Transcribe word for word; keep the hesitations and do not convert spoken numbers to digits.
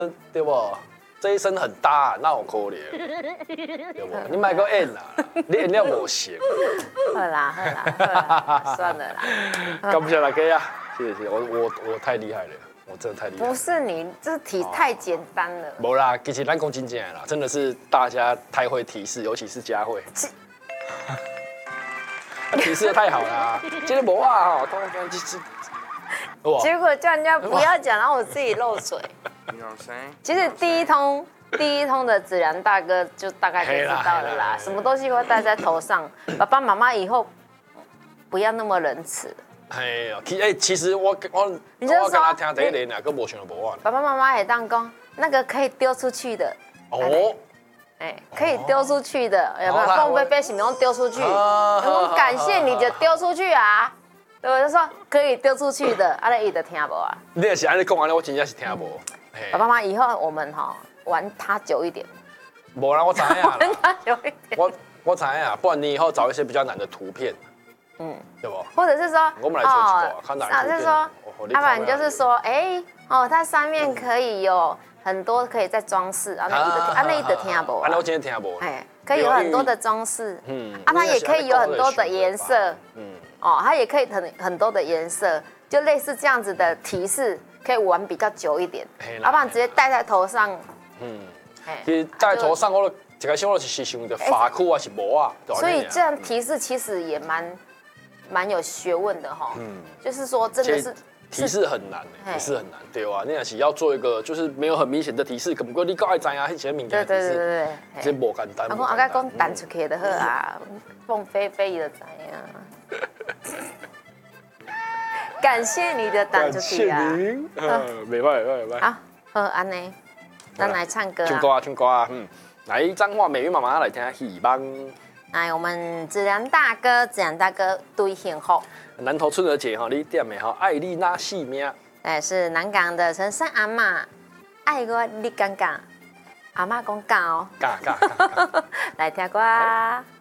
对不？这一身很大，那有可怜，对不？你买个 N 啦，你颜料无行。 好啦好啦好啦，算了啦。 感谢大家啊，谢谢谢谢，我我我太厉害了，我真的太厉害了。 不是你，这题太简单了。 没啦，其实咱讲真正的啦，真的是大家太会提示，尤其是佳慧。提示的太好啦，今天无啊哈，通常就是哇， 结果叫人家不要讲，然后我自己漏水。其实第一通第一通的子良大哥就大概就知道了啦，什么东西会戴在头上，爸爸妈妈以后不要那么仁慈。 哎呀，其哎其实我我你就说我刚刚听第一年啊，佫无想到无啊。 爸爸妈妈也当讲那个可以丢出去的。 哦。 哎，可以丢出去的，有没有？凤飞飞形容丢出去，有没有感谢你就丢出去啊？对不对？就说可以丢出去的，阿丽伊就听无啊。 你也是安尼讲完了，我真正是听无。 爸爸妈妈以后我们哈玩他久一点。 无啦，我知影啦。 玩他久一点。 我我知影，不然你以后找一些比较难的图片，嗯，对不？ 或者是说， 我们来做一个，看哪一就是说，要不然就是说，哎，哦，它上面可以有。很多可以在装饰，啊，那一的，啊，那一的听不， 啊，我今天听不， 哎，可以有很多的装饰，嗯，啊，它也可以有很多的颜色，嗯，哦，它也可以很很多的颜色，就类似这样子的提示，可以玩比较久一点，要不然直接戴在头上，嗯， 其实戴在头上，我一开始我是想着发箍还是帽啊， 所以这样提示其实也蛮蛮有学问的哈，嗯，就是说真的是。 提示很难提示很难，对啊，你也是要做一个，就是没有很明显的提示，不过你够爱知啊，迄些物件提示， 对对对对对， 这无简单。 我讲阿讲弹出去就好啊，凤飞飞就知影。感谢你的弹出去啊！ 感谢您，嗯，袂歹袂歹袂歹。 好，好安尼，咱来唱歌啊！ 唱歌啊，唱歌啊，嗯，来彰化美语妈妈来听希望。 来，我们子良大哥，子良大哥对幸福。 南投春儿姐哈，你点的哈，爱你那细命。 哎，是南港的陈山阿嬷，爱我你敢敢，阿嬷讲敢哦。 敢敢敢。 来听歌。